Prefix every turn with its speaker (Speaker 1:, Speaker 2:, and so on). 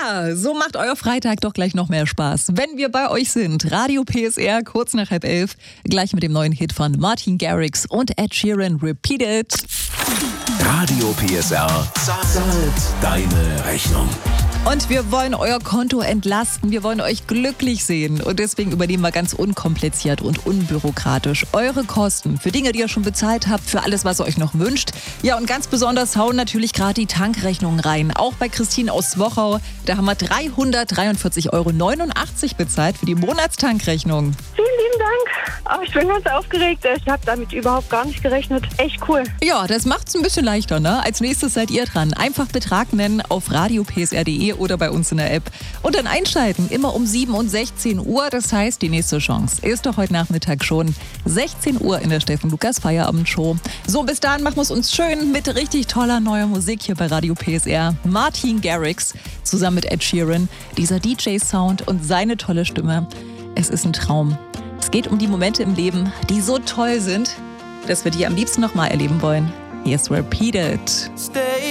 Speaker 1: Ja, so macht euer Freitag doch gleich noch mehr Spaß, wenn wir bei euch sind. Radio PSR, kurz nach 10:30, gleich mit dem neuen Hit von Martin Garrix und Ed Sheeran, Repeat It.
Speaker 2: Radio PSR zahlt deine Rechnung.
Speaker 1: Und wir wollen euer Konto entlasten, wir wollen euch glücklich sehen. Und deswegen übernehmen wir ganz unkompliziert und unbürokratisch eure Kosten für Dinge, die ihr schon bezahlt habt, für alles, was ihr euch noch wünscht. Ja, und ganz besonders hauen natürlich gerade die Tankrechnungen rein. Auch bei Christine aus Zwochau, da haben wir 343,89 € bezahlt für die Monatstankrechnung.
Speaker 3: Vielen lieben Dank. Oh, ich bin ganz aufgeregt. Ich habe damit überhaupt gar nicht gerechnet. Echt cool.
Speaker 1: Ja, das macht's ein bisschen leichter, ne? Als nächstes seid ihr dran. Einfach Betrag nennen auf radiopsr.de oder bei uns in der App. Und dann einschalten, immer um 7 und 16 Uhr. Das heißt, die nächste Chance ist doch heute Nachmittag schon 16 Uhr in der Steffen Lukas Feierabendshow. So, bis dahin machen wir es uns schön mit richtig toller neuer Musik hier bei Radio PSR. Martin Garrix zusammen mit Ed Sheeran. Dieser DJ-Sound und seine tolle Stimme. Es ist ein Traum. Es geht um die Momente im Leben, die so toll sind, dass wir die am liebsten nochmal erleben wollen. Hier ist Repeat It.